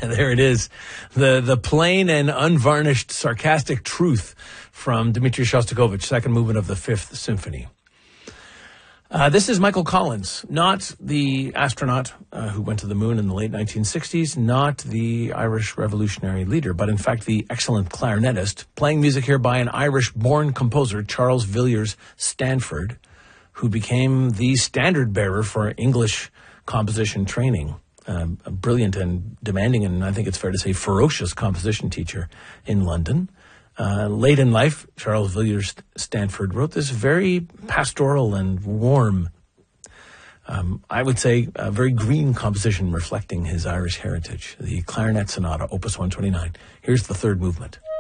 There it is. The plain and unvarnished sarcastic truth from Dmitri Shostakovich, second movement of the Fifth Symphony. This is Michael Collins, not the astronaut who went to the moon in the late 1960s, not the Irish revolutionary leader, but in fact the excellent clarinetist, playing music here by an Irish-born composer, Charles Villiers Stanford, who became the standard bearer for English composition training. A brilliant and demanding, and I think it's fair to say ferocious composition teacher in London. Late in life, Charles Villiers Stanford wrote this very pastoral and warm, I would say, a very green composition reflecting his Irish heritage, the Clarinet Sonata, Opus 129. Here's the third movement.